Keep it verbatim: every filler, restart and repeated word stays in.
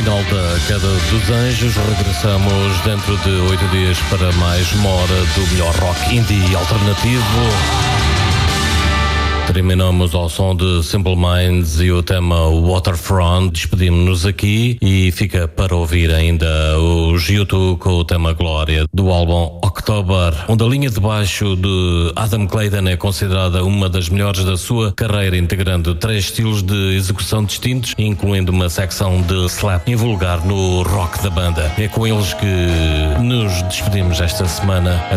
final da Queda dos Anjos. Regressamos dentro de oito dias para mais uma hora do melhor rock indie alternativo. Terminamos ao som de Simple Minds e o tema Waterfront. Despedimos-nos aqui e fica para ouvir ainda os U dois com o tema Glória do álbum October, onde a linha de baixo de Adam Clayton é considerada uma das melhores da sua carreira, integrando três estilos de execução distintos, incluindo uma secção de slap invulgar no rock da banda. É com eles que nos despedimos esta semana.